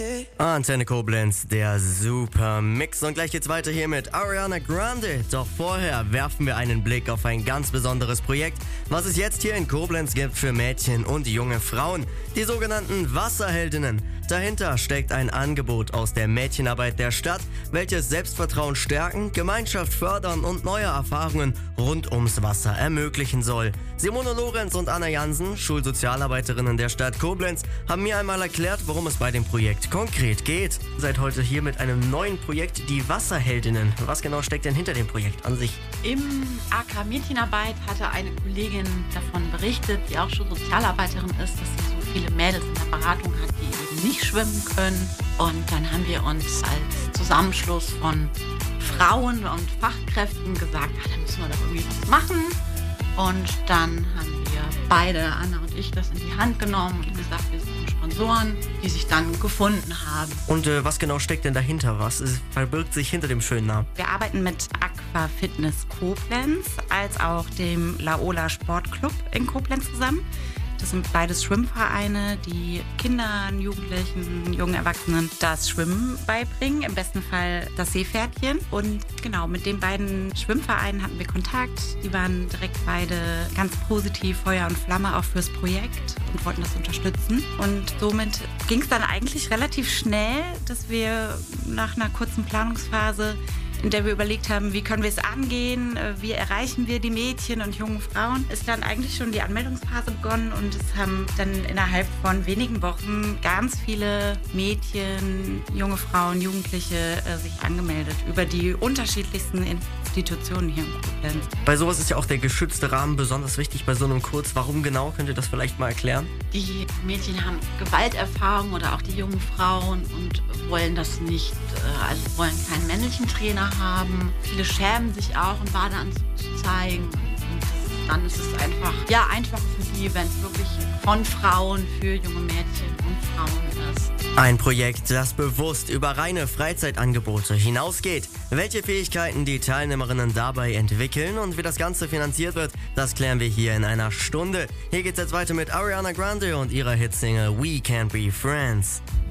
Antenne Koblenz, der super Mix. Und gleich geht's weiter hier mit Ariana Grande. Doch vorher werfen wir einen Blick auf ein ganz besonderes Projekt, was es jetzt hier in Koblenz gibt für Mädchen und junge Frauen. Die sogenannten Wasserheldinnen. Dahinter steckt ein Angebot aus der Mädchenarbeit der Stadt, welches Selbstvertrauen stärken, Gemeinschaft fördern und neue Erfahrungen rund ums Wasser ermöglichen soll. Simone Lorenz und Anna Jansen, Schulsozialarbeiterinnen der Stadt Koblenz, haben mir einmal erklärt, worum es bei dem Projekt konkret geht. Seid heute hier mit einem neuen Projekt, die Wasserheldinnen. Was genau steckt denn hinter dem Projekt an sich? Im AK Mädchenarbeit hatte eine Kollegin davon berichtet, die auch schon Sozialarbeiterin ist, dass sie so viele Mädels in der Beratung hat, die eben nicht schwimmen können. Und dann haben wir uns als Zusammenschluss von Frauen und Fachkräften gesagt, da müssen wir doch irgendwie was machen. Und dann haben wir beide, Anna und ich, das in die Hand genommen und gesagt, wir suchen Sponsoren, die sich dann gefunden haben. Und was genau steckt denn dahinter? Was verbirgt sich hinter dem schönen Namen? Wir arbeiten mit Aqua Fitness Koblenz als auch dem Laola Sportclub in Koblenz zusammen. Das sind beides Schwimmvereine, die Kindern, Jugendlichen, jungen Erwachsenen das Schwimmen beibringen, im besten Fall das Seepferdchen. Und genau, mit den beiden Schwimmvereinen hatten wir Kontakt. Die waren direkt beide ganz positiv, Feuer und Flamme auch fürs Projekt und wollten das unterstützen. Und somit ging es dann eigentlich relativ schnell, dass wir nach einer kurzen Planungsphase, in der wir überlegt haben, wie können wir es angehen, wie erreichen wir die Mädchen und jungen Frauen, ist dann eigentlich schon die Anmeldungsphase begonnen und es haben dann innerhalb von wenigen Wochen ganz viele Mädchen, junge Frauen, Jugendliche sich angemeldet über die unterschiedlichsten Institutionen hier in Koblenz. Bei sowas ist ja auch der geschützte Rahmen besonders wichtig bei so einem Kurs. Warum genau? Könnt ihr das vielleicht mal erklären? Die Mädchen haben Gewalterfahrung oder auch die jungen Frauen und wollen das nicht, also wollen keinen männlichen Trainer haben. Viele schämen sich auch, im Badeanzug zu zeigen. Und dann ist es einfacher für die, wenn es wirklich von Frauen für junge Mädchen und Frauen ist. Ein Projekt, das bewusst über reine Freizeitangebote hinausgeht. Welche Fähigkeiten die Teilnehmerinnen dabei entwickeln und wie das Ganze finanziert wird, das klären wir hier in einer Stunde. Hier geht's jetzt weiter mit Ariana Grande und ihrer Hitsingle We Can't Be Friends.